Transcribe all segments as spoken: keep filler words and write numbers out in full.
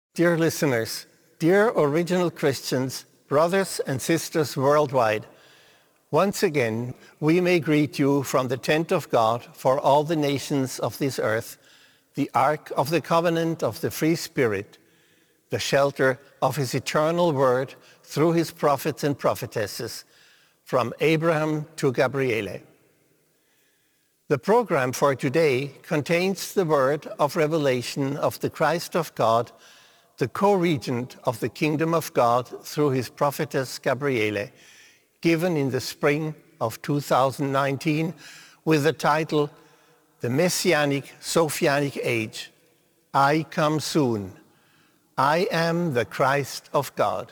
Dear listeners, dear original Christians, brothers and sisters worldwide, once again we may greet you from the tent of God for all the nations of this earth, the ark of the covenant of the free Spirit, the shelter of his eternal word through his prophets and prophetesses, from Abraham to Gabriele. The program for today contains the word of revelation of the Christ of God, the co-regent of the kingdom of God through his prophetess Gabriele, given in the spring of two thousand nineteen with the title, The Messianic Sophianic Age, I Come Soon. I am the Christ of God.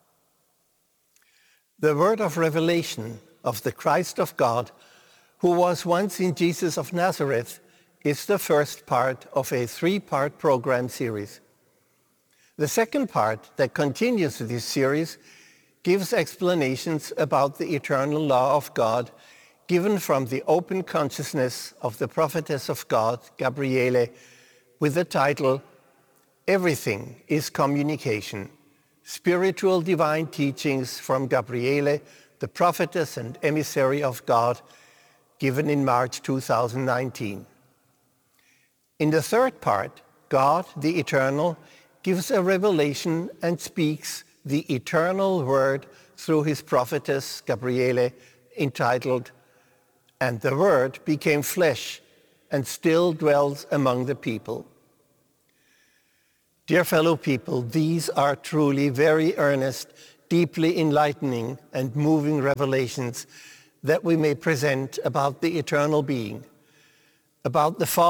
The word of revelation of the Christ of God, who was once in Jesus of Nazareth, is the first part of a three-part program series. The second part that continues this series gives explanations about the eternal law of God given from the open consciousness of the prophetess of God, Gabriele, with the title, Everything is Communication, Spiritual Divine Teachings from Gabriele, the prophetess and emissary of God, given in March two thousand nineteen. In the third part, God, the Eternal, gives a revelation and speaks the eternal word through his prophetess Gabriele, entitled, And the Word became flesh and still dwells among the people. Dear fellow people, these are truly very earnest, deeply enlightening and moving revelations that we may present about the eternal being, about the Father